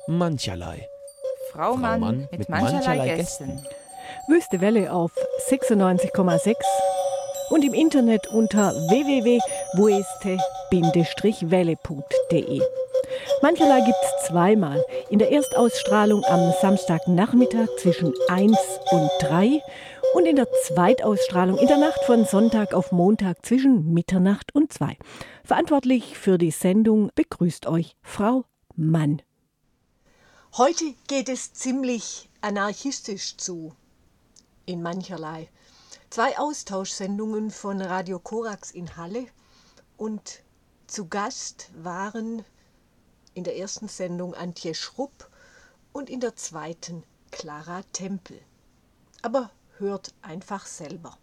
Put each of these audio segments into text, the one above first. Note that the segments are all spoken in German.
mancherlei. Frau Mann mit mancherlei Gästen. Wüste Welle auf 96,6 und im Internet unter www.wueste-welle.de. Mancherlei gibt es zweimal. In der Erstausstrahlung am Samstagnachmittag zwischen 1 und 3 und in der Zweitausstrahlung in der Nacht von Sonntag auf Montag zwischen Mitternacht und 2. Verantwortlich für die Sendung begrüßt euch Frau Mann. Heute geht es ziemlich anarchistisch zu, in mancherlei. 2 Austauschsendungen von Radio Korax in Halle und zu Gast waren in der ersten Sendung Antje Schrupp und in der zweiten Clara Tempel. Aber hört einfach selber.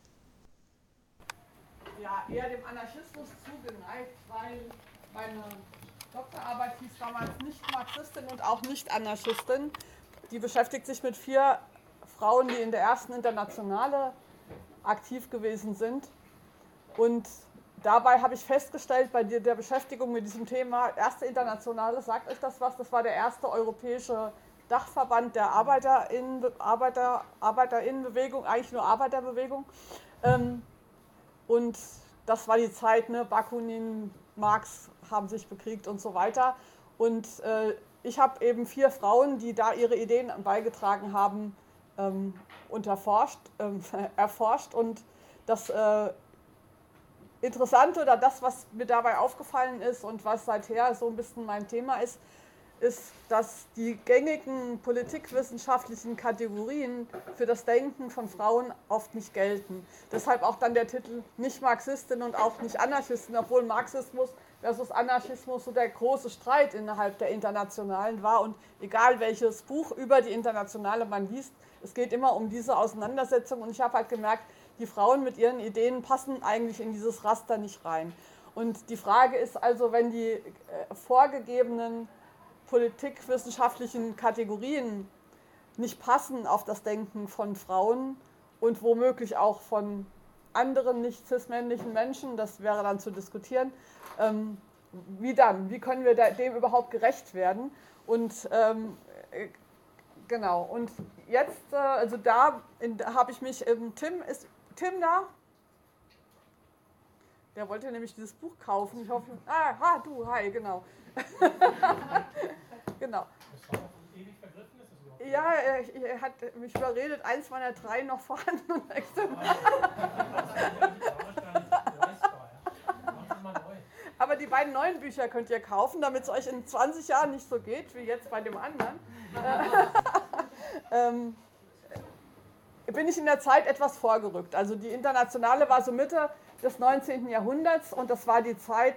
Ja, eher dem Anarchismus zugeneigt, weil meine Doktorarbeit hieß damals nicht Marxistin und auch nicht Anarchistin. Die beschäftigt sich mit 4 Frauen, die in der ersten Internationale aktiv gewesen sind. Und dabei habe ich festgestellt, bei der Beschäftigung mit diesem Thema, erste Internationale, sagt euch das was? Das war der erste europäische Dachverband der Arbeiterinnenbewegung, eigentlich nur Arbeiterbewegung. Und das war die Zeit, ne? Bakunin, Marx haben sich bekriegt und so weiter. Und ich habe eben 4 Frauen, die da ihre Ideen beigetragen haben, erforscht. Und das Interessante oder das, was mir dabei aufgefallen ist und was seither so ein bisschen mein Thema ist, dass die gängigen politikwissenschaftlichen Kategorien für das Denken von Frauen oft nicht gelten. Deshalb auch dann der Titel nicht Marxistin und auch nicht Anarchistin, obwohl Marxismus versus Anarchismus so der große Streit innerhalb der Internationalen war. Und egal welches Buch über die Internationale man liest, es geht immer um diese Auseinandersetzung. Und ich habe halt gemerkt, die Frauen mit ihren Ideen passen eigentlich in dieses Raster nicht rein. Und die Frage ist also, wenn die vorgegebenen politikwissenschaftlichen Kategorien nicht passen auf das Denken von Frauen und womöglich auch von anderen nicht cis-männlichen Menschen, das wäre dann zu diskutieren, wie dann? Wie können wir dem überhaupt gerecht werden? Und genau, und jetzt, also da habe ich mich, ist Tim da? Der wollte nämlich dieses Buch kaufen. Ich hoffe, du, hi, genau. Genau. Ja, er hat mich überredet, 1 meiner 3 noch vorhanden. Aber die beiden neuen Bücher könnt ihr kaufen, damit es euch in 20 Jahren nicht so geht, wie jetzt bei dem anderen. Bin ich in der Zeit etwas vorgerückt. Also die Internationale war so Mitte des 19. Jahrhunderts und das war die Zeit,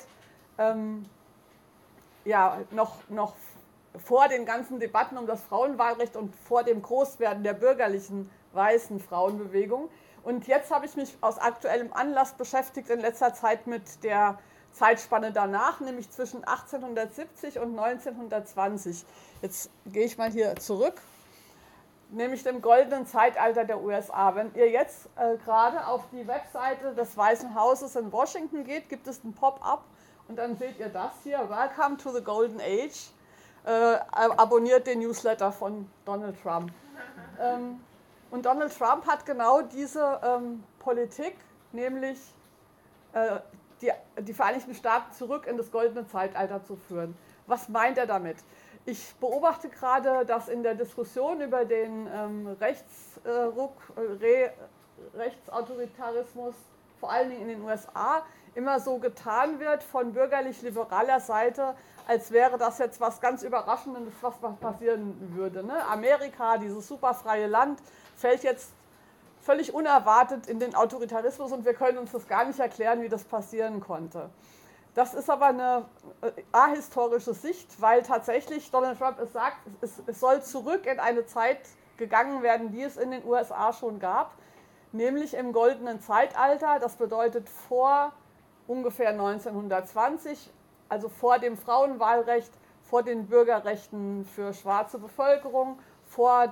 noch vor den ganzen Debatten um das Frauenwahlrecht und vor dem Großwerden der bürgerlichen weißen Frauenbewegung. Und jetzt habe ich mich aus aktuellem Anlass beschäftigt in letzter Zeit mit der Zeitspanne danach, nämlich zwischen 1870 und 1920. Jetzt gehe ich mal hier zurück, nämlich dem goldenen Zeitalter der USA. Wenn ihr jetzt gerade auf die Webseite des Weißen Hauses in Washington geht, gibt es ein Pop-up und dann seht ihr das hier, Welcome to the Golden Age. Abonniert den Newsletter von Donald Trump. Und Donald Trump hat genau diese Politik, nämlich die Vereinigten Staaten zurück in das goldene Zeitalter zu führen. Was meint er damit? Ich beobachte gerade, dass in der Diskussion über den Rechtsautoritarismus, vor allen Dingen in den USA, immer so getan wird von bürgerlich-liberaler Seite, als wäre das jetzt was ganz Überraschendes, was passieren würde. Ne? Amerika, dieses superfreie Land, fällt jetzt völlig unerwartet in den Autoritarismus und wir können uns das gar nicht erklären, wie das passieren konnte. Das ist aber eine ahistorische Sicht, weil tatsächlich Donald Trump es sagt, es soll zurück in eine Zeit gegangen werden, die es in den USA schon gab, nämlich im goldenen Zeitalter, das bedeutet vor ungefähr 1920, also vor dem Frauenwahlrecht, vor den Bürgerrechten für schwarze Bevölkerung, vor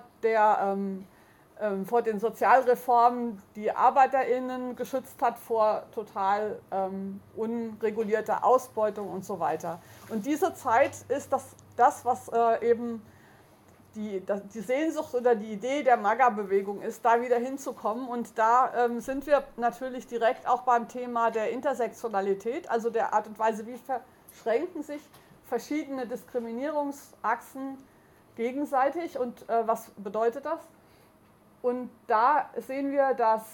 den Sozialreformen, die ArbeiterInnen geschützt hat vor total unregulierter Ausbeutung und so weiter. Und diese Zeit ist das das, was eben die Sehnsucht oder die Idee der MAGA-Bewegung ist, da wieder hinzukommen. Und da sind wir natürlich direkt auch beim Thema der Intersektionalität, also der Art und Weise, wie verschränken sich verschiedene Diskriminierungsachsen gegenseitig und was bedeutet das? Und da sehen wir, dass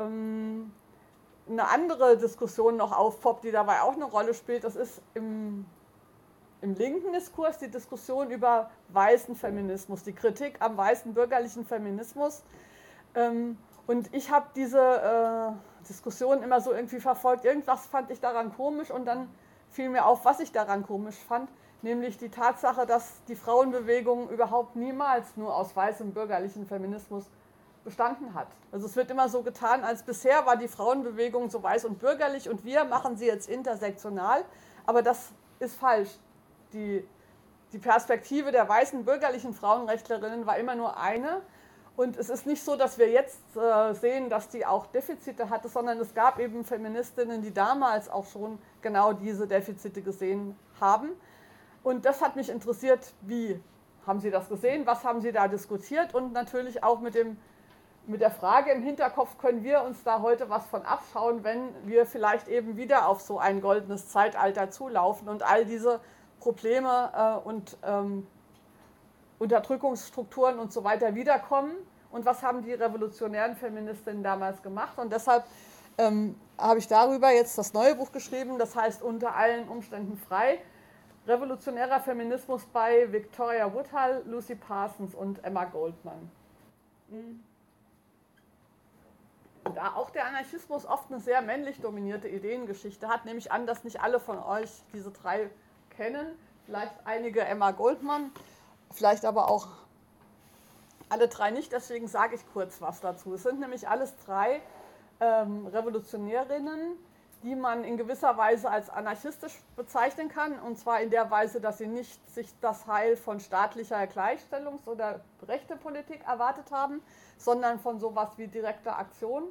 eine andere Diskussion noch aufpoppt, die dabei auch eine Rolle spielt. Das ist im linken Diskurs die Diskussion über weißen Feminismus, die Kritik am weißen bürgerlichen Feminismus. Und ich habe diese Diskussion immer so irgendwie verfolgt. Irgendwas fand ich daran komisch und dann fiel mir auf, was ich daran komisch fand, nämlich die Tatsache, dass die Frauenbewegung überhaupt niemals nur aus weißem bürgerlichen Feminismus bestanden hat. Also es wird immer so getan, als bisher war die Frauenbewegung so weiß und bürgerlich und wir machen sie jetzt intersektional, aber das ist falsch. Die Perspektive der weißen bürgerlichen Frauenrechtlerinnen war immer nur eine. Und es ist nicht so, dass wir jetzt sehen, dass die auch Defizite hatte, sondern es gab eben Feministinnen, die damals auch schon genau diese Defizite gesehen haben. Und das hat mich interessiert, wie haben Sie das gesehen, was haben Sie da diskutiert und natürlich auch mit der Frage im Hinterkopf, können wir uns da heute was von abschauen, wenn wir vielleicht eben wieder auf so ein goldenes Zeitalter zulaufen und all diese Probleme und Unterdrückungsstrukturen und so weiter wiederkommen. Und was haben die revolutionären Feministinnen damals gemacht? Und deshalb habe ich darüber jetzt das neue Buch geschrieben, das heißt Unter allen Umständen frei. Revolutionärer Feminismus bei Victoria Woodhull, Lucy Parsons und Emma Goldman. Da auch der Anarchismus oft eine sehr männlich dominierte Ideengeschichte hat, nehme ich an, dass nicht alle von euch diese drei kennen, vielleicht einige Emma Goldman, vielleicht aber auch alle drei nicht, deswegen sage ich kurz was dazu. Es sind nämlich alles drei Revolutionärinnen, die man in gewisser Weise als anarchistisch bezeichnen kann, und zwar in der Weise, dass sie nicht sich das Heil von staatlicher Gleichstellungs- oder Rechtepolitik erwartet haben, sondern von sowas wie direkter Aktion.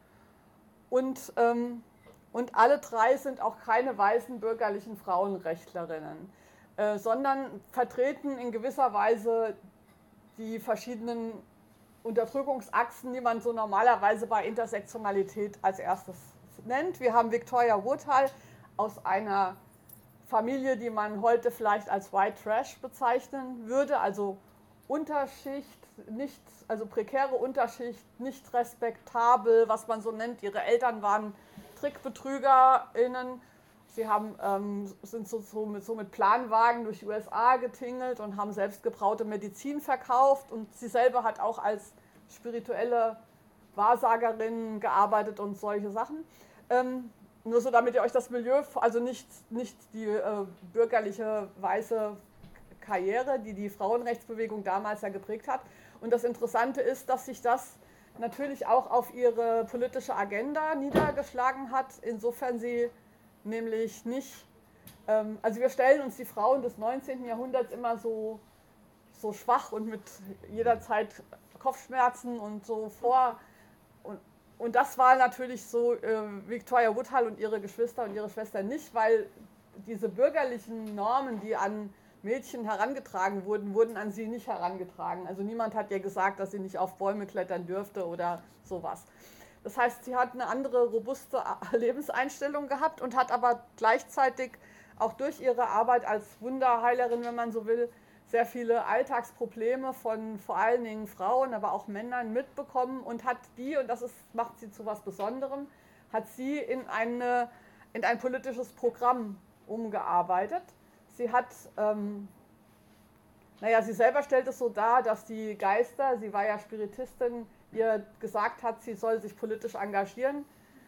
Und alle drei sind auch keine weißen bürgerlichen Frauenrechtlerinnen, sondern vertreten in gewisser Weise die verschiedenen Unterdrückungsachsen, die man so normalerweise bei Intersektionalität als erstes nennt. Wir haben Victoria Woodhull aus einer Familie, die man heute vielleicht als White Trash bezeichnen würde, also Unterschicht, also prekäre Unterschicht, nicht respektabel, was man so nennt. Ihre Eltern waren TrickbetrügerInnen. Sie sind so mit Planwagen durch die USA getingelt und haben selbstgebraute Medizin verkauft. Und sie selber hat auch als spirituelle Wahrsagerin gearbeitet und solche Sachen. Nur so, damit ihr euch das Milieu, also nicht die bürgerliche weiße Karriere, die die Frauenrechtsbewegung damals ja geprägt hat. Und das Interessante ist, dass sich das natürlich auch auf ihre politische Agenda niedergeschlagen hat, insofern sie nämlich nicht, also wir stellen uns die Frauen des 19. Jahrhunderts immer so schwach und mit jederzeit Kopfschmerzen und so vor. Und das war natürlich so Victoria Woodhull und ihre Geschwister und ihre Schwester nicht, weil diese bürgerlichen Normen, die an Mädchen herangetragen wurden an sie nicht herangetragen. Also niemand hat ihr gesagt, dass sie nicht auf Bäume klettern dürfte oder sowas. Das heißt, sie hat eine andere, robuste Lebenseinstellung gehabt und hat aber gleichzeitig auch durch ihre Arbeit als Wunderheilerin, wenn man so will, sehr viele Alltagsprobleme von vor allen Dingen Frauen, aber auch Männern mitbekommen und hat und das macht sie zu was Besonderem, hat sie in ein politisches Programm umgearbeitet. Sie hat, sie selber stellt es so dar, dass die Geister, sie war ja Spiritistin, ihr gesagt hat, sie soll sich politisch engagieren.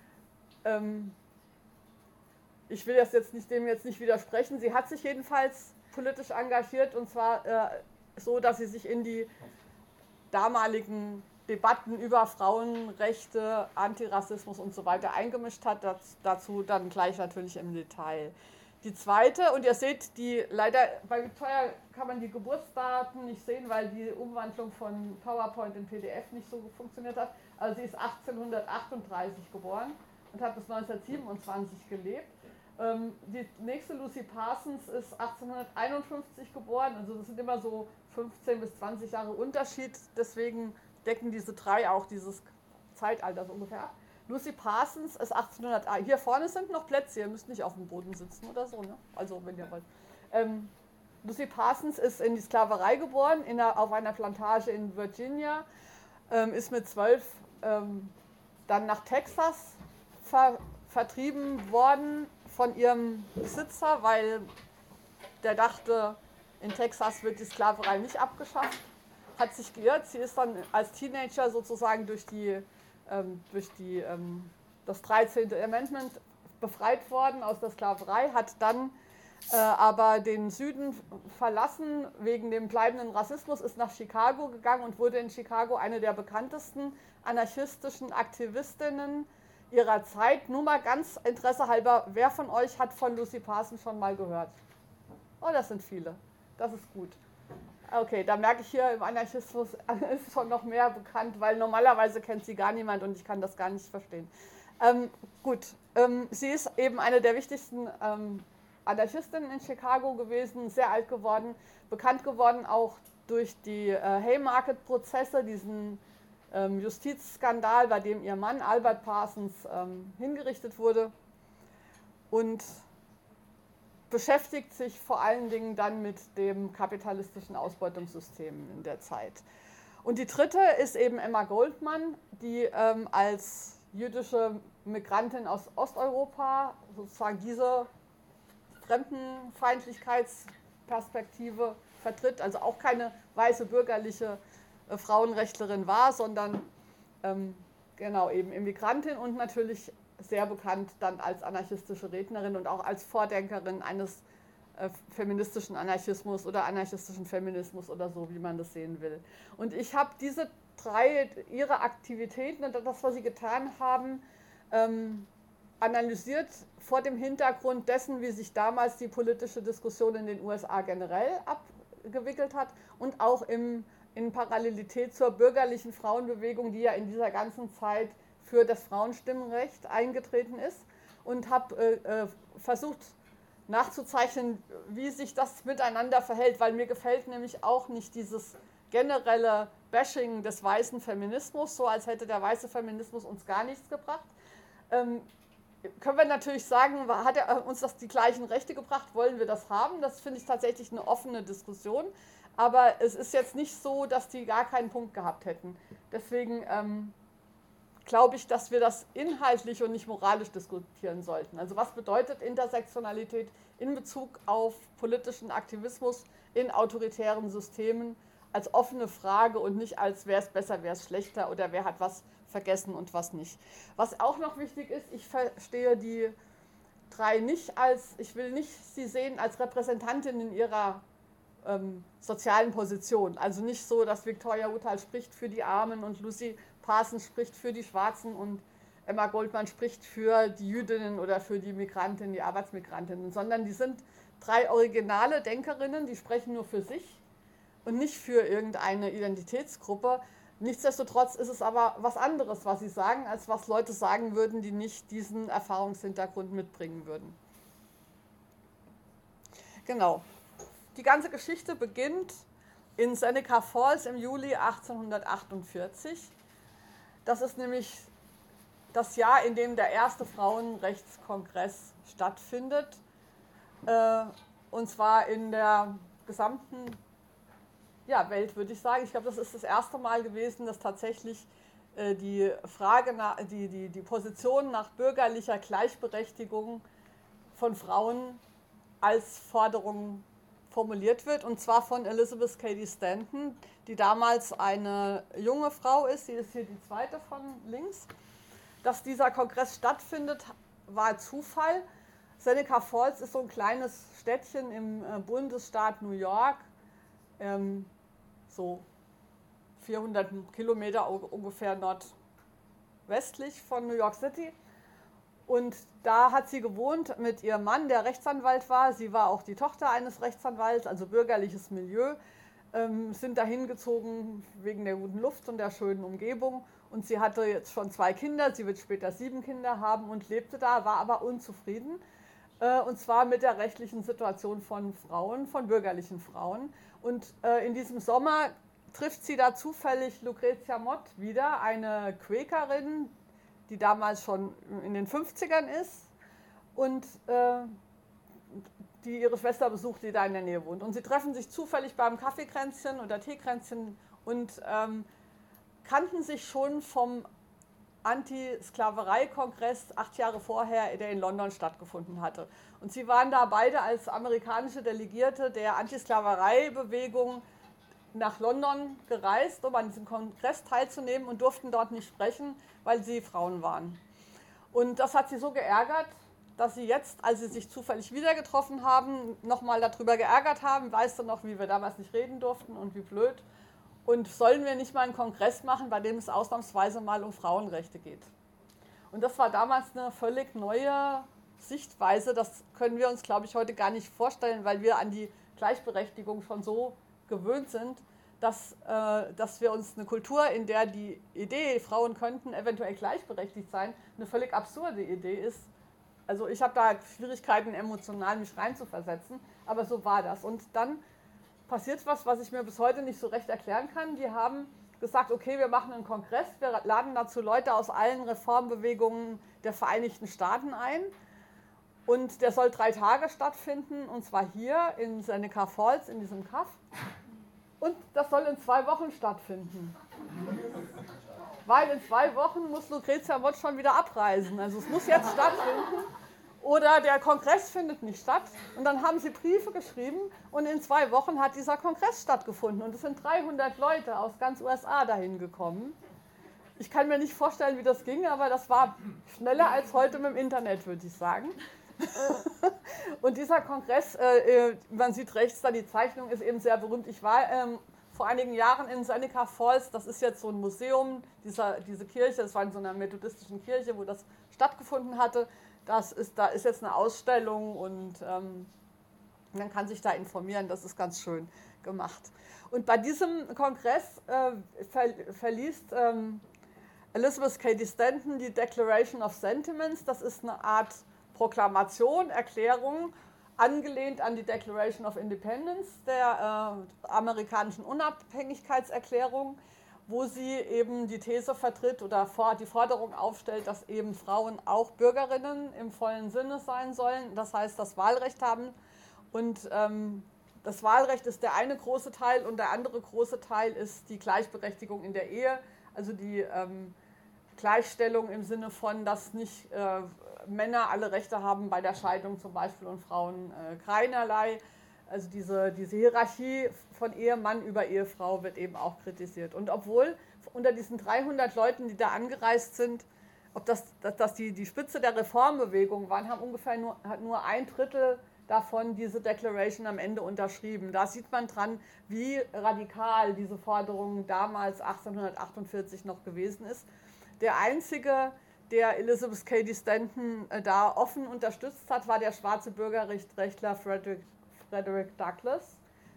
Ich will dem jetzt nicht widersprechen. Sie hat sich jedenfalls politisch engagiert und zwar so, dass sie sich in die damaligen Debatten über Frauenrechte, Antirassismus und so weiter eingemischt hat. Dazu dann gleich natürlich im Detail. Die zweite, und ihr seht, leider bei Victoria kann man die Geburtsdaten nicht sehen, weil die Umwandlung von PowerPoint in PDF nicht so funktioniert hat. Also sie ist 1838 geboren und hat bis 1927 gelebt. Die nächste Lucy Parsons ist 1851 geboren, also das sind immer so 15 bis 20 Jahre Unterschied, deswegen decken diese drei auch dieses Zeitalter so ungefähr ab. Lucy Parsons ist 1800, hier vorne sind noch Plätze, ihr müsst nicht auf dem Boden sitzen oder so, ne? Also wenn ihr wollt. Lucy Parsons ist in die Sklaverei geboren, auf einer Plantage in Virginia, ist mit 12 dann nach Texas vertrieben worden von ihrem Besitzer, weil der dachte, in Texas wird die Sklaverei nicht abgeschafft, hat sich geirrt. Sie ist dann als Teenager sozusagen durch das 13. Amendment befreit worden aus der Sklaverei, hat dann aber den Süden verlassen wegen dem bleibenden Rassismus, ist nach Chicago gegangen und wurde in Chicago eine der bekanntesten anarchistischen Aktivistinnen ihrer Zeit. Nur mal ganz interessehalber, wer von euch hat von Lucy Parsons schon mal gehört? Oh, das sind viele. Das ist gut. Okay, da merke ich hier, im Anarchismus ist schon noch mehr bekannt, weil normalerweise kennt sie gar niemand und ich kann das gar nicht verstehen. Sie ist eben eine der wichtigsten Anarchistinnen in Chicago gewesen, sehr alt geworden, bekannt geworden auch durch die Haymarket-Prozesse, diesen Justizskandal, bei dem ihr Mann Albert Parsons hingerichtet wurde, und beschäftigt sich vor allen Dingen dann mit dem kapitalistischen Ausbeutungssystem in der Zeit. Und die dritte ist eben Emma Goldman, die als jüdische Migrantin aus Osteuropa sozusagen diese Fremdenfeindlichkeitsperspektive vertritt, also auch keine weiße bürgerliche Frauenrechtlerin war, sondern eben Immigrantin und natürlich sehr bekannt dann als anarchistische Rednerin und auch als Vordenkerin eines feministischen Anarchismus oder anarchistischen Feminismus oder so, wie man das sehen will. Und ich habe diese drei, ihre Aktivitäten und das, was sie getan haben, analysiert vor dem Hintergrund dessen, wie sich damals die politische Diskussion in den USA generell abgewickelt hat und auch in Parallelität zur bürgerlichen Frauenbewegung, die ja in dieser ganzen Zeit für das Frauenstimmrecht eingetreten ist, und habe versucht nachzuzeichnen, wie sich das miteinander verhält, weil mir gefällt nämlich auch nicht dieses generelle Bashing des weißen Feminismus, so als hätte der weiße Feminismus uns gar nichts gebracht. Können wir natürlich sagen, hat er uns die gleichen Rechte gebracht, wollen wir das haben? Das finde ich tatsächlich eine offene Diskussion, aber es ist jetzt nicht so, dass die gar keinen Punkt gehabt hätten. Deswegen glaube ich, dass wir das inhaltlich und nicht moralisch diskutieren sollten. Also was bedeutet Intersektionalität in Bezug auf politischen Aktivismus in autoritären Systemen als offene Frage und nicht als wer ist besser, wer ist schlechter oder wer hat was vergessen und was nicht. Was auch noch wichtig ist, ich verstehe die drei nicht ich will nicht sie sehen als Repräsentantin in ihrer sozialen Position. Also nicht so, dass Victoria Woodhull spricht für die Armen und Lucy Parsons spricht für die Schwarzen und Emma Goldman spricht für die Jüdinnen oder für die Migrantinnen, die Arbeitsmigrantinnen, sondern die sind drei originale Denkerinnen, die sprechen nur für sich und nicht für irgendeine Identitätsgruppe. Nichtsdestotrotz ist es aber was anderes, was sie sagen, als was Leute sagen würden, die nicht diesen Erfahrungshintergrund mitbringen würden. Genau. Die ganze Geschichte beginnt in Seneca Falls im Juli 1848. Das ist nämlich das Jahr, in dem der erste Frauenrechtskongress stattfindet. Und zwar in der gesamten Welt, würde ich sagen. Ich glaube, das ist das erste Mal gewesen, dass tatsächlich die Frage, die Position nach bürgerlicher Gleichberechtigung von Frauen als Forderung formuliert wird, und zwar von Elizabeth Cady Stanton, die damals eine junge Frau ist, sie ist hier die zweite von links. Dass dieser Kongress stattfindet, war Zufall. Seneca Falls ist so ein kleines Städtchen im Bundesstaat New York, so 400 Kilometer ungefähr nordwestlich von New York City. Und da hat sie gewohnt mit ihrem Mann, der Rechtsanwalt war. Sie war auch die Tochter eines Rechtsanwalts, also bürgerliches Milieu, sind dahin gezogen wegen der guten Luft und der schönen Umgebung. Und sie hatte jetzt schon 2 Kinder, sie wird später 7 Kinder haben und lebte da, war aber unzufrieden. und zwar mit der rechtlichen Situation von Frauen, von bürgerlichen Frauen. Und in diesem Sommer trifft sie da zufällig Lucrezia Mott wieder, eine Quäkerin, die damals schon in den 50ern ist und die ihre Schwester besucht, die da in der Nähe wohnt. Und sie treffen sich zufällig beim Kaffeekränzchen oder Teekränzchen und kannten sich schon vom Anti-Sklaverei-Kongress 8 Jahre vorher, der in London stattgefunden hatte. Und sie waren da beide als amerikanische Delegierte der Anti-Sklaverei-Bewegung nach London gereist, um an diesem Kongress teilzunehmen und durften dort nicht sprechen, weil sie Frauen waren. Und das hat sie so geärgert, dass sie jetzt, als sie sich zufällig wieder getroffen haben, nochmal darüber geärgert haben. Weißt du noch, wie wir damals nicht reden durften und wie blöd? Und sollen wir nicht mal einen Kongress machen, bei dem es ausnahmsweise mal um Frauenrechte geht? Und das war damals eine völlig neue Sichtweise. Das können wir uns, glaube ich, heute gar nicht vorstellen, weil wir an die Gleichberechtigung schon so gewöhnt sind, dass wir uns eine Kultur, in der die Idee, Frauen könnten eventuell gleichberechtigt sein, eine völlig absurde Idee ist. Also ich habe da Schwierigkeiten, emotional mich reinzuversetzen, aber so war das. Und dann passiert was ich mir bis heute nicht so recht erklären kann. Die haben gesagt, okay, wir machen einen Kongress, wir laden dazu Leute aus allen Reformbewegungen der Vereinigten Staaten ein. Und der soll 3 Tage stattfinden, und zwar hier in Seneca Falls, in diesem Kaff. Und das soll in 2 Wochen stattfinden. Weil in 2 Wochen muss Lucrezia Mott schon wieder abreisen. Also es muss jetzt stattfinden. Oder der Kongress findet nicht statt. Und dann haben sie Briefe geschrieben und in 2 Wochen hat dieser Kongress stattgefunden. Und es sind 300 Leute aus ganz USA dahin gekommen. Ich kann mir nicht vorstellen, wie das ging, aber das war schneller als heute mit dem Internet, würde ich sagen. Und dieser Kongress, man sieht rechts da, die Zeichnung ist eben sehr berühmt. Ich war vor einigen Jahren in Seneca Falls, das ist jetzt so ein Museum, diese Kirche, das war in so einer methodistischen Kirche, wo das stattgefunden hatte. Da ist jetzt eine Ausstellung und man kann sich da informieren, das ist ganz schön gemacht. Und bei diesem Kongress verliest Elizabeth Cady Stanton die Declaration of Sentiments, das ist eine Art Proklamation, Erklärung, angelehnt an die Declaration of Independence, der amerikanischen Unabhängigkeitserklärung, wo sie eben die These vertritt oder die Forderung aufstellt, dass eben Frauen auch Bürgerinnen im vollen Sinne sein sollen, das heißt, das Wahlrecht haben. Und das Wahlrecht ist der eine große Teil und der andere große Teil ist die Gleichberechtigung in der Ehe, also die Gleichstellung im Sinne von, dass nicht Männer alle Rechte haben bei der Scheidung zum Beispiel und Frauen keinerlei. Also diese Hierarchie von Ehemann über Ehefrau wird eben auch kritisiert. Und obwohl unter diesen 300 Leuten, die da angereist sind, ob das die Spitze der Reformbewegung waren, hat nur 1/3 davon diese Declaration am Ende unterschrieben. Da sieht man dran, wie radikal diese Forderung damals 1848 noch gewesen ist. Der einzige, der Elizabeth Cady Stanton da offen unterstützt hat, war der schwarze Bürgerrechtler Frederick Douglass,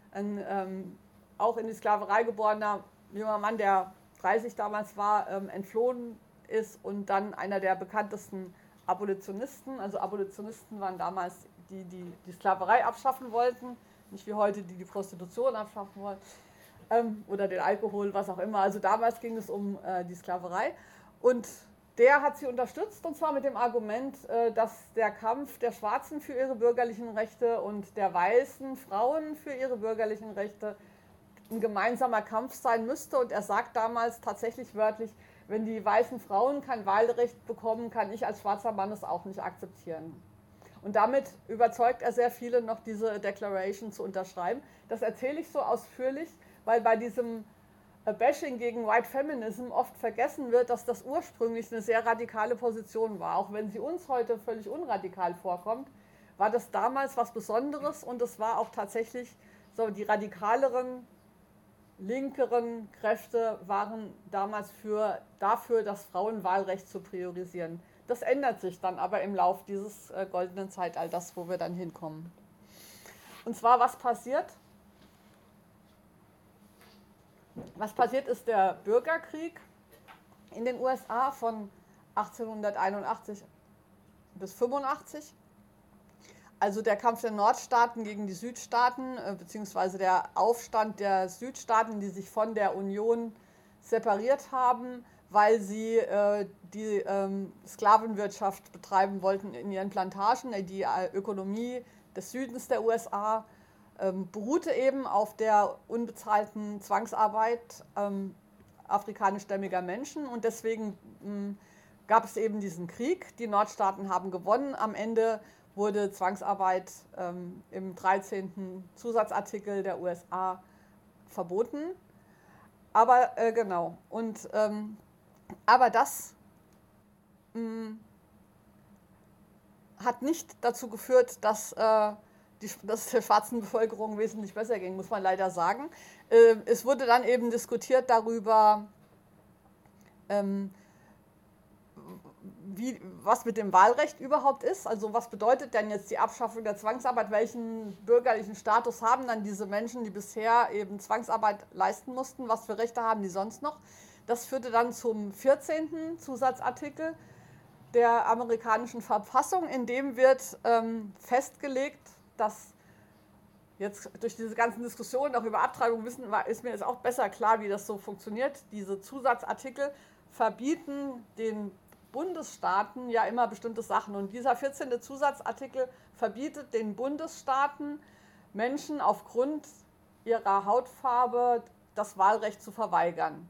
ein auch in die Sklaverei geborener junger Mann, der 30 damals war, entflohen ist und dann einer der bekanntesten Abolitionisten. Also Abolitionisten waren damals die Sklaverei abschaffen wollten, nicht wie heute, die Prostitution abschaffen wollten oder den Alkohol, was auch immer. Also damals ging es um die Sklaverei. Und der hat sie unterstützt, und zwar mit dem Argument, dass der Kampf der Schwarzen für ihre bürgerlichen Rechte und der weißen Frauen für ihre bürgerlichen Rechte ein gemeinsamer Kampf sein müsste. Und er sagt damals tatsächlich wörtlich, wenn die weißen Frauen kein Wahlrecht bekommen, kann ich als schwarzer Mann es auch nicht akzeptieren. Und damit überzeugt er sehr viele, noch diese Declaration zu unterschreiben. Das erzähle ich so ausführlich, weil bei diesem Bashing gegen White Feminism oft vergessen wird, dass das ursprünglich eine sehr radikale Position war. Auch wenn sie uns heute völlig unradikal vorkommt, war das damals was Besonderes und es war auch tatsächlich so, die radikaleren, linkeren Kräfte waren damals dafür, das Frauenwahlrecht zu priorisieren. Das ändert sich dann aber im Lauf dieses goldenen Zeitalters, wo wir dann hinkommen. Und zwar, was passiert? Was passiert ist der Bürgerkrieg in den USA von 1881 bis 85. also der Kampf der Nordstaaten gegen die Südstaaten, beziehungsweise der Aufstand der Südstaaten, die sich von der Union separiert haben, weil sie die Sklavenwirtschaft betreiben wollten in ihren Plantagen. Die Ökonomie des Südens der USA beruhte eben auf der unbezahlten Zwangsarbeit afrikanischstämmiger Menschen und deswegen gab es eben diesen Krieg. Die Nordstaaten haben gewonnen. Am Ende wurde Zwangsarbeit im 13. Zusatzartikel der USA verboten. Aber genau. Und, aber das hat nicht dazu geführt, dass es der schwarzen Bevölkerung wesentlich besser ging, muss man leider sagen. Es wurde dann eben diskutiert darüber, was mit dem Wahlrecht überhaupt ist. Also was bedeutet denn jetzt die Abschaffung der Zwangsarbeit? Welchen bürgerlichen Status haben dann diese Menschen, die bisher eben Zwangsarbeit leisten mussten? Was für Rechte haben die sonst noch? Das führte dann zum 14. Zusatzartikel der amerikanischen Verfassung, in dem wird festgelegt, dass jetzt durch diese ganzen Diskussionen auch über Abtreibung ist mir jetzt auch besser klar, wie das so funktioniert. Diese Zusatzartikel verbieten den Bundesstaaten ja immer bestimmte Sachen. Und dieser 14. Zusatzartikel verbietet den Bundesstaaten, Menschen aufgrund ihrer Hautfarbe das Wahlrecht zu verweigern.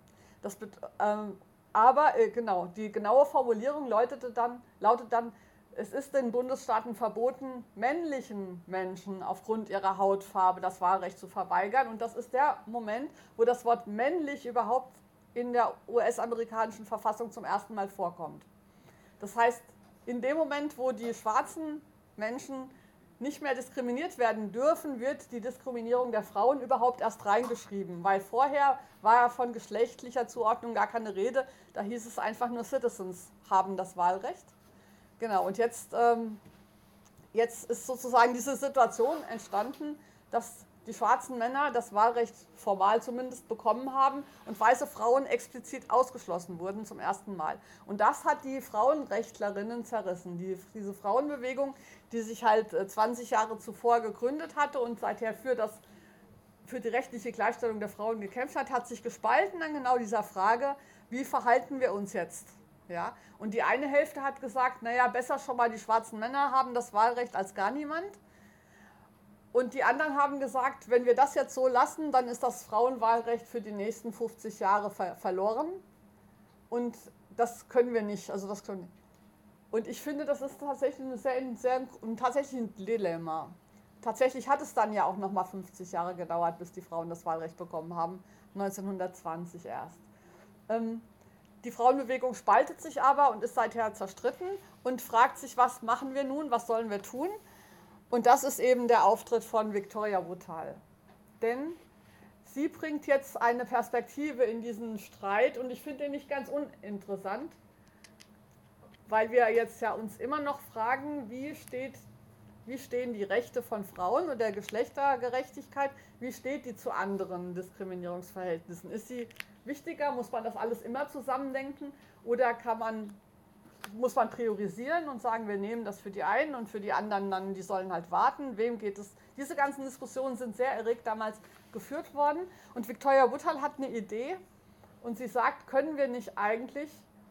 Genau, die genaue Formulierung lautet dann, es ist den Bundesstaaten verboten, männlichen Menschen aufgrund ihrer Hautfarbe das Wahlrecht zu verweigern. Und das ist der Moment, wo das Wort männlich überhaupt in der US-amerikanischen Verfassung zum ersten Mal vorkommt. Das heißt, in dem Moment, wo die schwarzen Menschen nicht mehr diskriminiert werden dürfen, wird die Diskriminierung der Frauen überhaupt erst reingeschrieben, weil vorher war ja von geschlechtlicher Zuordnung gar keine Rede, da hieß es einfach nur Citizens haben das Wahlrecht. Genau, und jetzt ist sozusagen diese Situation entstanden, dass die schwarzen Männer das Wahlrecht formal zumindest bekommen haben und weiße Frauen explizit ausgeschlossen wurden zum ersten Mal. Und das hat die Frauenrechtlerinnen zerrissen. Diese Frauenbewegung, die sich halt 20 Jahre zuvor gegründet hatte und seither für die rechtliche Gleichstellung der Frauen gekämpft hat sich gespalten an genau dieser Frage, wie verhalten wir uns jetzt? Ja? Und die eine Hälfte hat gesagt, naja, besser schon mal die schwarzen Männer haben das Wahlrecht als gar niemand. Und die anderen haben gesagt, wenn wir das jetzt so lassen, dann ist das Frauenwahlrecht für die nächsten 50 Jahre verloren. Und das können wir nicht. Und ich finde, das ist tatsächlich ein Dilemma. Tatsächlich hat es dann ja auch nochmal 50 Jahre gedauert, bis die Frauen das Wahlrecht bekommen haben. 1920 erst. Die Frauenbewegung spaltet sich aber und ist seither zerstritten und fragt sich, was machen wir nun, was sollen wir tun? Und das ist eben der Auftritt von Victoria Woodhull. Denn sie bringt jetzt eine Perspektive in diesen Streit und ich finde den nicht ganz uninteressant, weil wir jetzt ja uns immer noch fragen, wie stehen die Rechte von Frauen und der Geschlechtergerechtigkeit, wie steht die zu anderen Diskriminierungsverhältnissen? Ist sie wichtiger, muss man das alles immer zusammendenken oder muss man priorisieren und sagen, wir nehmen das für die einen und für die anderen dann, die sollen halt warten, wem geht es? Diese ganzen Diskussionen sind sehr erregt damals geführt worden und Victoria Woodhull hat eine Idee und sie sagt, können wir nicht eigentlich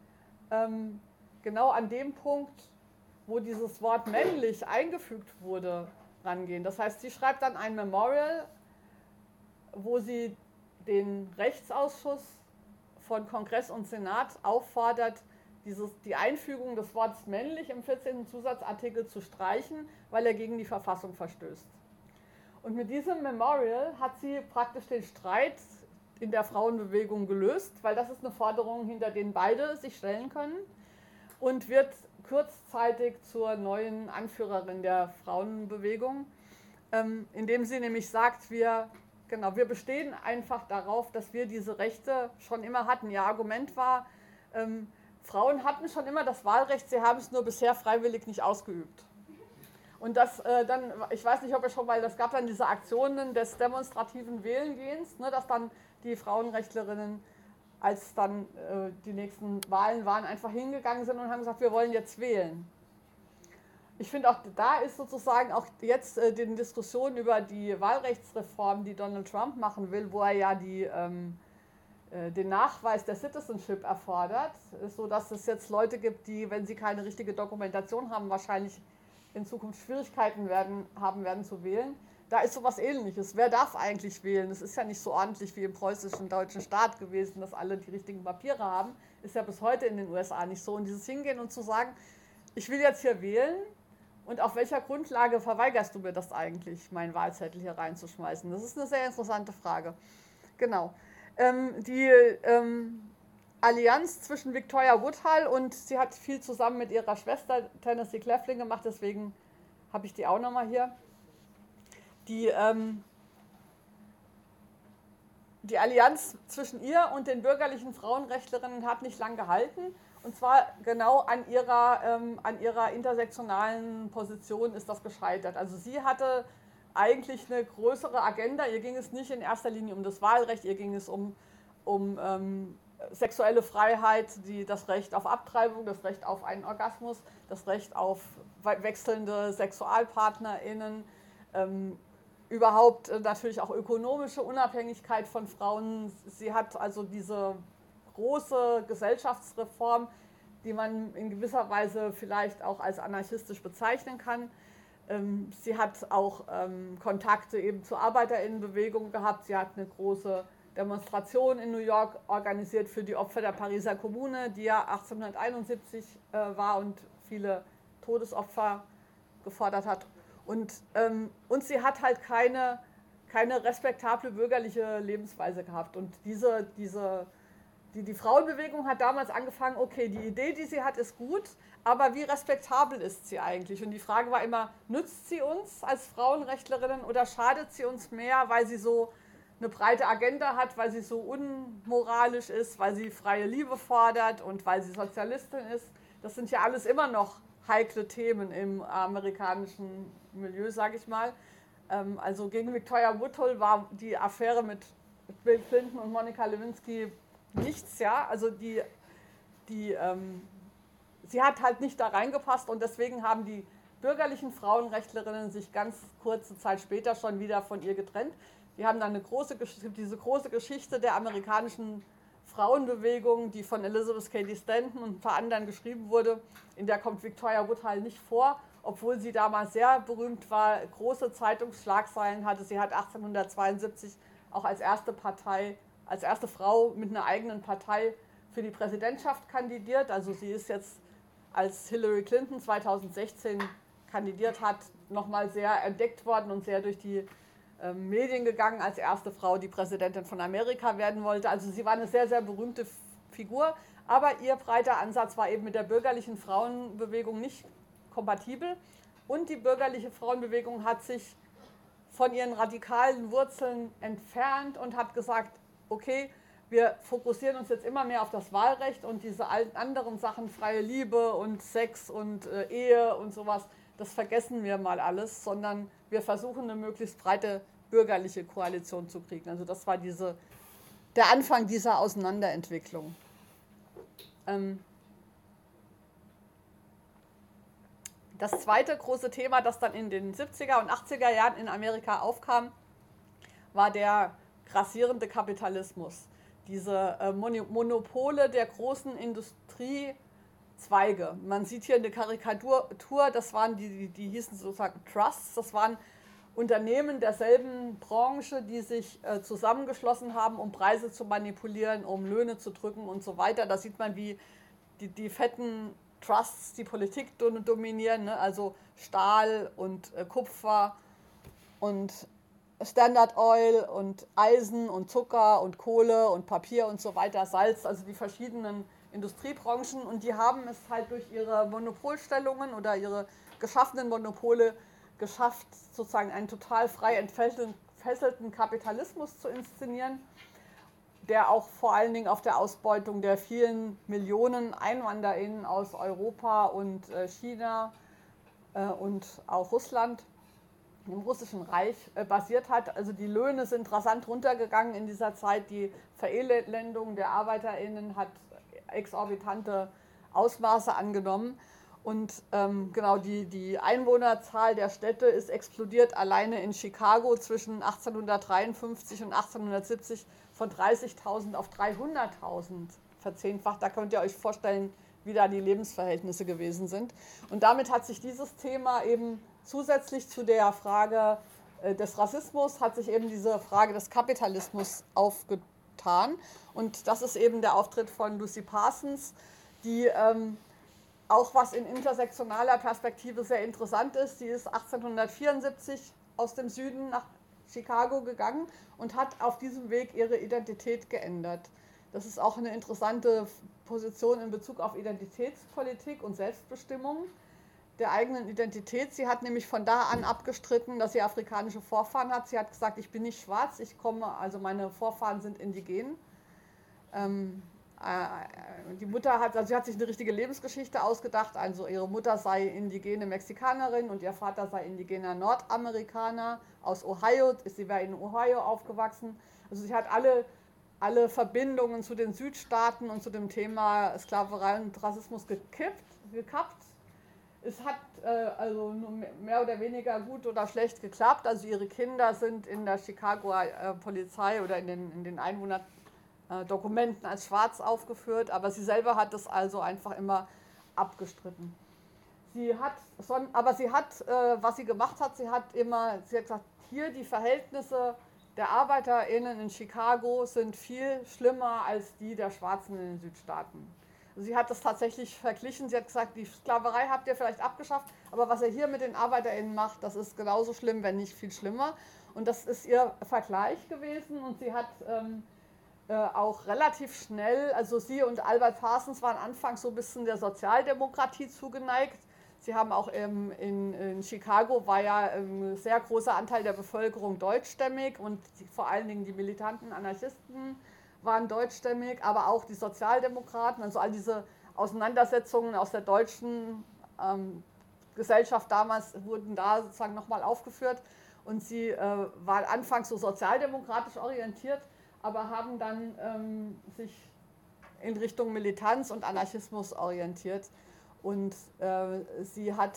genau an dem Punkt, wo dieses Wort männlich eingefügt wurde, rangehen. Das heißt, sie schreibt dann ein Memorial, wo sie den Rechtsausschuss von Kongress und Senat auffordert, die Einfügung des Wortes männlich im 14. Zusatzartikel zu streichen, weil er gegen die Verfassung verstößt. Und mit diesem Memorial hat sie praktisch den Streit in der Frauenbewegung gelöst, weil das ist eine Forderung, hinter denen beide sich stellen können und wird kurzzeitig zur neuen Anführerin der Frauenbewegung, indem sie nämlich sagt, wir bestehen einfach darauf, dass wir diese Rechte schon immer hatten. Ihr Argument war, Frauen hatten schon immer das Wahlrecht, sie haben es nur bisher freiwillig nicht ausgeübt. Und das ich weiß nicht, ob ihr schon mal, das gab dann diese Aktionen des demonstrativen Wählengehens, ne, dass dann die Frauenrechtlerinnen, als dann die nächsten Wahlen waren, einfach hingegangen sind und haben gesagt, wir wollen jetzt wählen. ich finde auch, da ist sozusagen auch jetzt die Diskussion über die Wahlrechtsreform, die Donald Trump machen will, wo er ja den Nachweis der Citizenship erfordert, so dass es jetzt Leute gibt, die, wenn sie keine richtige Dokumentation haben, wahrscheinlich in Zukunft Schwierigkeiten haben werden zu wählen. Da ist sowas Ähnliches. Wer darf eigentlich wählen? Es ist ja nicht so ordentlich wie im preußischen deutschen Staat gewesen, dass alle die richtigen Papiere haben. Ist ja bis heute in den USA nicht so. Und dieses Hingehen und zu sagen, ich will jetzt hier wählen und auf welcher Grundlage verweigerst du mir das eigentlich, meinen Wahlzettel hier reinzuschmeißen? Das ist eine sehr interessante Frage. Genau. Die Allianz zwischen Victoria Woodhull und sie hat viel zusammen mit ihrer Schwester Tennessee Claflin gemacht, deswegen habe ich die auch nochmal hier. Die Allianz zwischen ihr und den bürgerlichen Frauenrechtlerinnen hat nicht lang gehalten. Und zwar genau an ihrer intersektionalen Position ist das gescheitert. Also sie hatte eigentlich eine größere Agenda. Ihr ging es nicht in erster Linie um das Wahlrecht, ihr ging es um sexuelle Freiheit, das Recht auf Abtreibung, das Recht auf einen Orgasmus, das Recht auf wechselnde SexualpartnerInnen, überhaupt natürlich auch ökonomische Unabhängigkeit von Frauen. Sie hat also diese große Gesellschaftsreform, die man in gewisser Weise vielleicht auch als anarchistisch bezeichnen kann. Sie hat auch Kontakte eben zur ArbeiterInnenbewegung gehabt. Sie hat eine große Demonstration in New York organisiert für die Opfer der Pariser Kommune, die ja 1871 war und viele Todesopfer gefordert hat. Und sie hat halt keine respektable bürgerliche Lebensweise gehabt. Und die Frauenbewegung hat damals angefangen, okay, die Idee, die sie hat, ist gut, aber wie respektabel ist sie eigentlich? Und die Frage war immer, nützt sie uns als Frauenrechtlerinnen oder schadet sie uns mehr, weil sie so eine breite Agenda hat, weil sie so unmoralisch ist, weil sie freie Liebe fordert und weil sie Sozialistin ist? Das sind ja alles immer noch heikle Themen im amerikanischen Milieu, sage ich mal. Also gegen Victoria Woodhull war die Affäre mit Bill Clinton und Monica Lewinsky nichts, ja. Also sie hat halt nicht da reingepasst und deswegen haben die bürgerlichen Frauenrechtlerinnen sich ganz kurze Zeit später schon wieder von ihr getrennt. Die haben dann diese große Geschichte der amerikanischen Frauenbewegung, die von Elizabeth Cady Stanton und ein paar anderen geschrieben wurde. In der kommt Victoria Woodhull nicht vor, obwohl sie damals sehr berühmt war, große Zeitungsschlagzeilen hatte. Sie hat 1872 auch als erste Frau mit einer eigenen Partei für die Präsidentschaft kandidiert. Also sie ist jetzt, als Hillary Clinton 2016 kandidiert hat, nochmal sehr entdeckt worden und sehr durch die Medien gegangen als erste Frau, die Präsidentin von Amerika werden wollte. Also sie war eine sehr, sehr berühmte Figur, aber ihr breiter Ansatz war eben mit der bürgerlichen Frauenbewegung nicht kompatibel. Und die bürgerliche Frauenbewegung hat sich von ihren radikalen Wurzeln entfernt und hat gesagt, okay, wir fokussieren uns jetzt immer mehr auf das Wahlrecht und diese anderen Sachen, freie Liebe und Sex und Ehe und sowas, das vergessen wir mal alles, sondern wir versuchen eine möglichst breite bürgerliche Koalition zu kriegen. Also das war der Anfang dieser Auseinanderentwicklung. Das zweite große Thema, das dann in den 70er und 80er Jahren in Amerika aufkam, war der grassierende Kapitalismus. Diese Monopole der großen Industriezweige. Man sieht hier eine Karikatur, das waren die hießen sozusagen Trusts, das waren Unternehmen derselben Branche, die sich zusammengeschlossen haben, um Preise zu manipulieren, um Löhne zu drücken und so weiter. Da sieht man, wie die fetten Trusts die Politik dominieren, ne? Also Stahl und Kupfer und Standard Oil und Eisen und Zucker und Kohle und Papier und so weiter, Salz, also die verschiedenen Industriebranchen. Und die haben es halt durch ihre Monopolstellungen oder ihre geschaffenen Monopole geschafft, sozusagen einen total frei entfesselten Kapitalismus zu inszenieren, der auch vor allen Dingen auf der Ausbeutung der vielen Millionen EinwanderInnen aus Europa und China und auch Russland, im Russischen Reich, basiert hat. Also die Löhne sind rasant runtergegangen in dieser Zeit, die Verelendung der ArbeiterInnen hat exorbitante Ausmaße angenommen. Und genau, die Einwohnerzahl der Städte ist explodiert alleine in Chicago zwischen 1853 und 1870 von 30.000 auf 300.000 verzehnfacht. Da könnt ihr euch vorstellen, wie da die Lebensverhältnisse gewesen sind. Und damit hat sich dieses Thema eben zusätzlich zu der Frage des Rassismus, hat sich eben diese Frage des Kapitalismus aufgetan. Und das ist eben der Auftritt von Lucy Parsons, die auch was in intersektionaler Perspektive sehr interessant ist. Sie ist 1874 aus dem Süden nach Chicago gegangen und hat auf diesem Weg ihre Identität geändert. Das ist auch eine interessante Position in Bezug auf Identitätspolitik und Selbstbestimmung der eigenen Identität. Sie hat nämlich von da an abgestritten, dass sie afrikanische Vorfahren hat. Sie hat gesagt, ich bin nicht schwarz, also meine Vorfahren sind indigen. Die Mutter sie hat sich eine richtige Lebensgeschichte ausgedacht, also ihre Mutter sei indigene Mexikanerin und ihr Vater sei indigener Nordamerikaner aus Ohio, sie wäre in Ohio aufgewachsen. Also sie hat alle Verbindungen zu den Südstaaten und zu dem Thema Sklaverei und Rassismus gekappt. Es hat also nur mehr oder weniger gut oder schlecht geklappt. Also ihre Kinder sind in der Chicagoer Polizei oder in den Einwohnerdokumenten als schwarz aufgeführt, aber sie selber hat das also einfach immer abgestritten. Was sie gemacht hat, sie hat gesagt, hier die Verhältnisse der ArbeiterInnen in Chicago sind viel schlimmer als die der Schwarzen in den Südstaaten. Sie hat das tatsächlich verglichen. Sie hat gesagt, die Sklaverei habt ihr vielleicht abgeschafft, aber was ihr hier mit den ArbeiterInnen macht, das ist genauso schlimm, wenn nicht viel schlimmer. Und das ist ihr Vergleich gewesen. Und sie hat auch relativ schnell, also sie und Albert Parsons waren anfangs so ein bisschen der Sozialdemokratie zugeneigt. Sie haben auch in Chicago war ja ein sehr großer Anteil der Bevölkerung deutschstämmig und vor allen Dingen die militanten Anarchisten waren deutschstämmig, aber auch die Sozialdemokraten, also all diese Auseinandersetzungen aus der deutschen Gesellschaft damals wurden da sozusagen nochmal aufgeführt und sie waren anfangs so sozialdemokratisch orientiert, aber haben dann sich in Richtung Militanz und Anarchismus orientiert. Und sie hat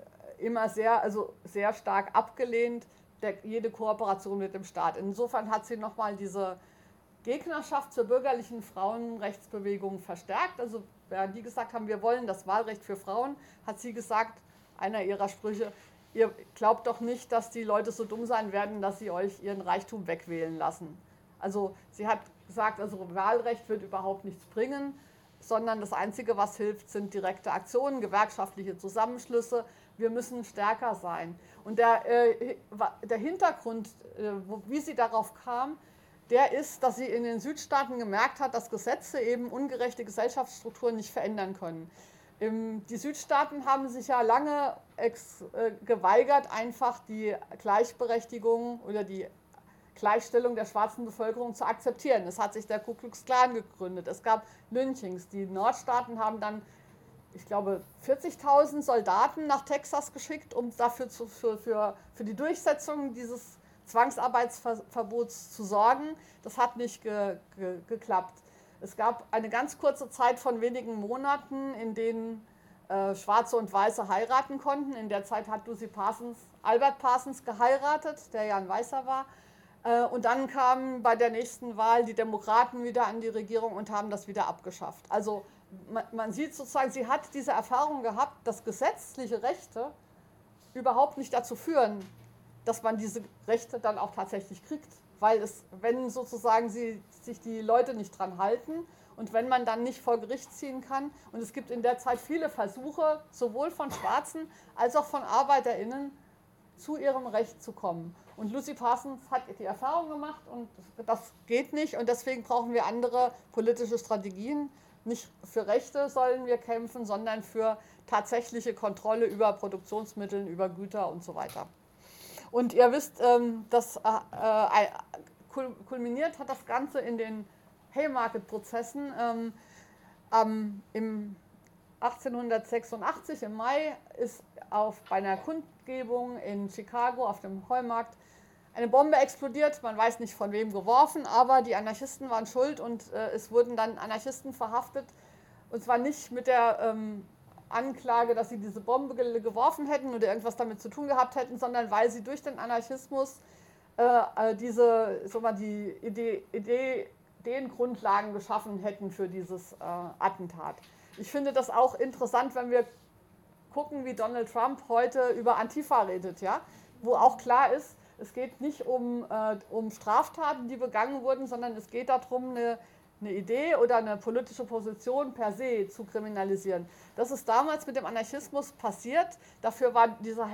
immer sehr stark abgelehnt, jede Kooperation mit dem Staat. Insofern hat sie nochmal diese Gegnerschaft zur bürgerlichen Frauenrechtsbewegung verstärkt. Also während die gesagt haben, wir wollen das Wahlrecht für Frauen, hat sie gesagt, einer ihrer Sprüche, ihr glaubt doch nicht, dass die Leute so dumm sein werden, dass sie euch ihren Reichtum wegwählen lassen. Also sie hat gesagt, also Wahlrecht wird überhaupt nichts bringen, sondern das Einzige, was hilft, sind direkte Aktionen, gewerkschaftliche Zusammenschlüsse. Wir müssen stärker sein. Und der Hintergrund, wie sie darauf kam, der ist, dass sie in den Südstaaten gemerkt hat, dass Gesetze eben ungerechte Gesellschaftsstrukturen nicht verändern können. Die Südstaaten haben sich ja lange geweigert, einfach die Gleichberechtigung oder die Gleichstellung der schwarzen Bevölkerung zu akzeptieren. Es hat sich der Ku Klux Klan gegründet. Es gab Lynchings. Die Nordstaaten haben dann, ich glaube, 40.000 Soldaten nach Texas geschickt, um dafür für die Durchsetzung dieses Zwangsarbeitsverbots zu sorgen. Das hat nicht geklappt. Es gab eine ganz kurze Zeit von wenigen Monaten, in denen Schwarze und Weiße heiraten konnten. In der Zeit hat Lucy Parsons, Albert Parsons geheiratet, der ja ein Weißer war. Und dann kamen bei der nächsten Wahl die Demokraten wieder an die Regierung und haben das wieder abgeschafft. Also man sieht sozusagen, sie hat diese Erfahrung gehabt, dass gesetzliche Rechte überhaupt nicht dazu führen, dass man diese Rechte dann auch tatsächlich kriegt. Weil wenn sozusagen sich die Leute nicht dran halten und wenn man dann nicht vor Gericht ziehen kann, und es gibt in der Zeit viele Versuche, sowohl von Schwarzen als auch von ArbeiterInnen, zu ihrem Recht zu kommen. Und Lucy Parsons hat die Erfahrung gemacht und das geht nicht und deswegen brauchen wir andere politische Strategien. Nicht für Rechte sollen wir kämpfen, sondern für tatsächliche Kontrolle über Produktionsmittel, über Güter und so weiter. Und ihr wisst, das kulminiert hat das Ganze in den Haymarket-Prozessen. Im 1886 im Mai ist bei einer Kundgebung in Chicago auf dem Heumarkt eine Bombe explodiert. Man weiß nicht von wem geworfen, aber die Anarchisten waren schuld und es wurden dann Anarchisten verhaftet. Und zwar nicht mit der Anklage, dass sie diese Bombe geworfen hätten oder irgendwas damit zu tun gehabt hätten, sondern weil sie durch den Anarchismus die Ideengrundlagen geschaffen hätten für dieses Attentat. Ich finde das auch interessant, wenn wir gucken, wie Donald Trump heute über Antifa redet, ja? Wo auch klar ist, es geht nicht um Straftaten, die begangen wurden, sondern es geht darum, eine Idee oder eine politische Position per se zu kriminalisieren. Das ist damals mit dem Anarchismus passiert. Dafür war dieser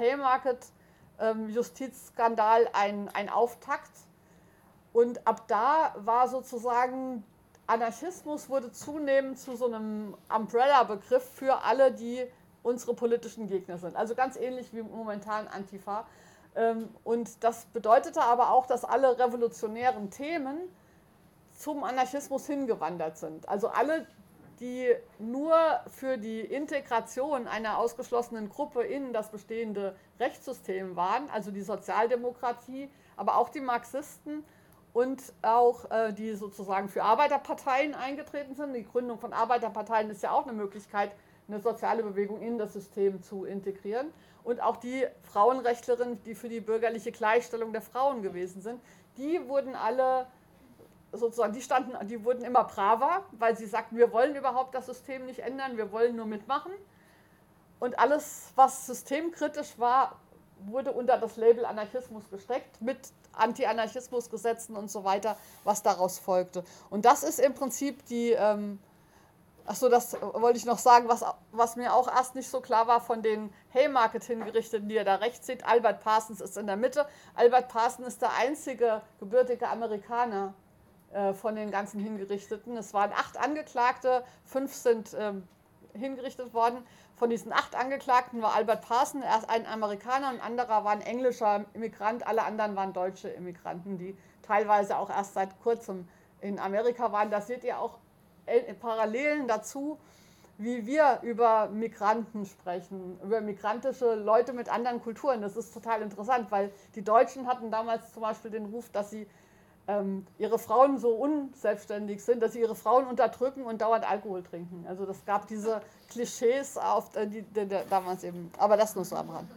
Haymarket-Justizskandal ein Auftakt. Und ab da war sozusagen, Anarchismus wurde zunehmend zu so einem Umbrella-Begriff für alle, die unsere politischen Gegner sind. Also ganz ähnlich wie momentan Antifa. Und das bedeutete aber auch, dass alle revolutionären Themen zum Anarchismus hingewandert sind. Also alle, die nur für die Integration einer ausgeschlossenen Gruppe in das bestehende Rechtssystem waren, also die Sozialdemokratie, aber auch die Marxisten und auch die sozusagen für Arbeiterparteien eingetreten sind. Die Gründung von Arbeiterparteien ist ja auch eine Möglichkeit, eine soziale Bewegung in das System zu integrieren. Und auch die Frauenrechtlerinnen, die für die bürgerliche Gleichstellung der Frauen gewesen sind, die wurden alle sozusagen, die wurden immer braver, weil sie sagten, wir wollen überhaupt das System nicht ändern, wir wollen nur mitmachen. Und alles, was systemkritisch war, wurde unter das Label Anarchismus gesteckt, mit Anti-Anarchismus-Gesetzen und so weiter, was daraus folgte. Und das ist im Prinzip die, achso, das wollte ich noch sagen, was mir auch erst nicht so klar war von den Haymarket-Hingerichteten, die ihr da rechts seht. Albert Parsons ist in der Mitte. Albert Parsons ist der einzige gebürtige Amerikaner von den ganzen Hingerichteten. Es waren 8 Angeklagte, 5 sind hingerichtet worden. Von diesen 8 Angeklagten war Albert Parsons erst ein Amerikaner und ein anderer war ein englischer Immigrant. Alle anderen waren deutsche Immigranten, die teilweise auch erst seit kurzem in Amerika waren. Da seht ihr auch Parallelen dazu, wie wir über Migranten sprechen, über migrantische Leute mit anderen Kulturen. Das ist total interessant, weil die Deutschen hatten damals zum Beispiel den Ruf, dass sie ihre Frauen so unselbstständig sind, dass sie ihre Frauen unterdrücken und dauernd Alkohol trinken. Also das gab diese Klischees auf die damals eben, aber das nur so am Rand.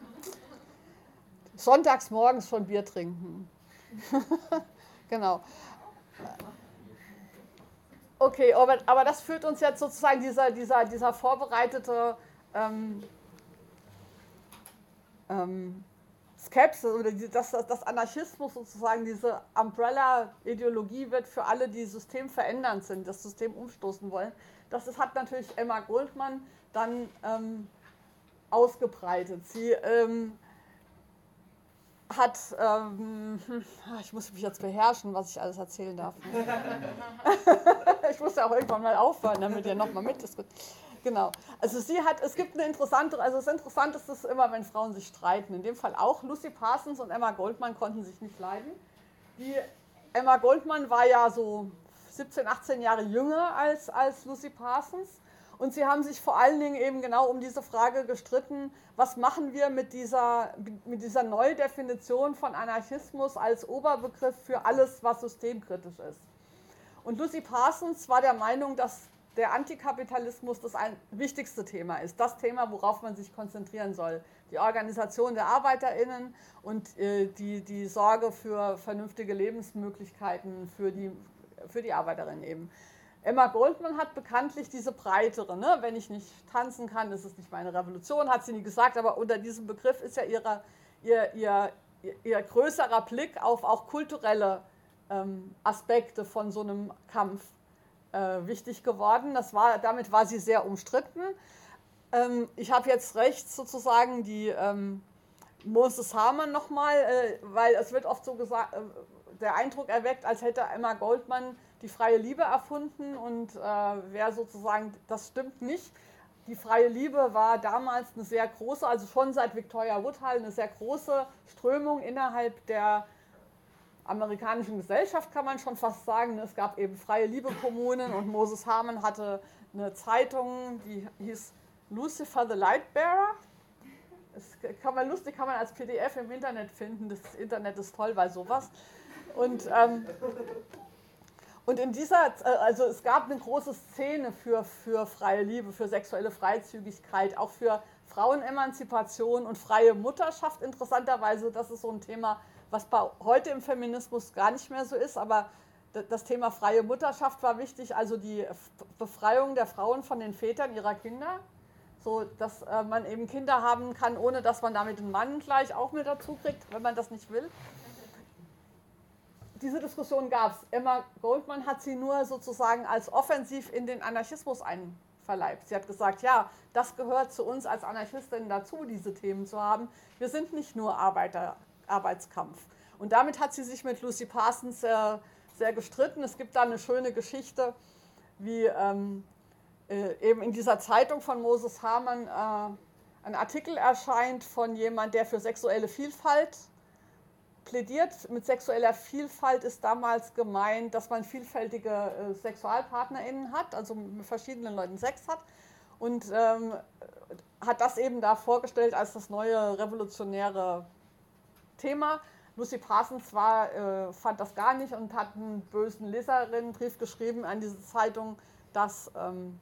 Sonntags morgens schon Bier trinken. Genau. Okay, aber das führt uns jetzt sozusagen dieser vorbereitete Skepsis oder das Anarchismus sozusagen, diese Umbrella-Ideologie wird für alle, die systemverändernd sind, das System umstoßen wollen. Das hat natürlich Emma Goldman dann ausgebreitet. Sie hat, ich muss mich jetzt beherrschen, was ich alles erzählen darf. Ich muss ja auch irgendwann mal aufhören, damit ihr nochmal mitdiskutiert. Genau. Also es gibt eine interessante, also das Interessanteste ist immer, wenn Frauen sich streiten. In dem Fall auch. Lucy Parsons und Emma Goldman konnten sich nicht leiden. Die Emma Goldman war ja so 17, 18 Jahre jünger als Lucy Parsons. Und sie haben sich vor allen Dingen eben genau um diese Frage gestritten, was machen wir mit dieser Neudefinition von Anarchismus als Oberbegriff für alles, was systemkritisch ist. Und Lucy Parsons war der Meinung, dass der Antikapitalismus das wichtigste Thema ist, das Thema, worauf man sich konzentrieren soll. Die Organisation der ArbeiterInnen und die Sorge für vernünftige Lebensmöglichkeiten für die Arbeiterinnen eben. Emma Goldman hat bekanntlich diese breitere, ne? Wenn ich nicht tanzen kann, ist es nicht meine Revolution, hat sie nie gesagt, aber unter diesem Begriff ist ja ihr größerer Blick auf auch kulturelle Aspekte von so einem Kampf wichtig geworden. Damit war sie sehr umstritten. Ich habe jetzt rechts sozusagen die Moses Harman nochmal, weil es wird oft so gesagt, der Eindruck erweckt, als hätte Emma Goldman die freie Liebe erfunden und wer sozusagen, das stimmt nicht. Die freie Liebe war damals eine sehr große, also schon seit Victoria Woodhull, eine sehr große Strömung innerhalb der amerikanischen Gesellschaft, kann man schon fast sagen. Es gab eben freie Liebe-Kommunen und Moses Harman hatte eine Zeitung, die hieß Lucifer the Lightbearer. Das kann man als PDF im Internet finden. Das Internet ist toll bei sowas. Und Und in also es gab eine große Szene für freie Liebe, für sexuelle Freizügigkeit, auch für Frauenemanzipation und freie Mutterschaft. Interessanterweise, das ist so ein Thema, was heute im Feminismus gar nicht mehr so ist, aber das Thema freie Mutterschaft war wichtig, also die Befreiung der Frauen von den Vätern ihrer Kinder, so dass man eben Kinder haben kann, ohne dass man damit den Mann gleich auch mit dazu kriegt, wenn man das nicht will. Diese Diskussion gab es. Emma Goldman hat sie nur sozusagen als offensiv in den Anarchismus einverleibt. Sie hat gesagt, ja, das gehört zu uns als Anarchistinnen dazu, diese Themen zu haben. Wir sind nicht nur Arbeitskampf. Und damit hat sie sich mit Lucy Parsons sehr gestritten. Es gibt da eine schöne Geschichte, wie eben in dieser Zeitung von Moses Hamann ein Artikel erscheint von jemand, der für sexuelle Vielfalt plädiert. Mit sexueller Vielfalt ist damals gemeint, dass man vielfältige SexualpartnerInnen hat, also mit verschiedenen Leuten Sex hat, und hat das eben da vorgestellt als das neue revolutionäre Thema. Lucy Parsons fand das gar nicht und hat einen bösen Leserinnenbrief geschrieben an diese Zeitung, dass